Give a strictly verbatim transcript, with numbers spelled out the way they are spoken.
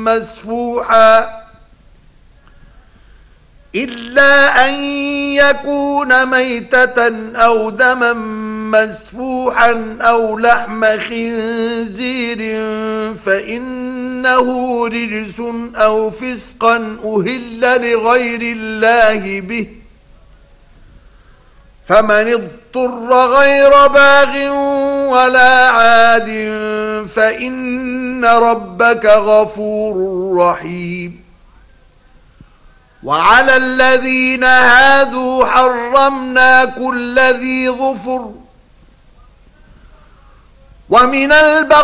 مسفوحا إلا أن يكون ميتة أو دما مسفوحا أو لحم خنزير فإنه رجس أو فسقا أهل لغير الله به فمن اضطر غير باغ ولا عاد فإن ربك غفور رحيم. وعلى الذين هادوا حرمنا كل ذي ظفر ومن البقر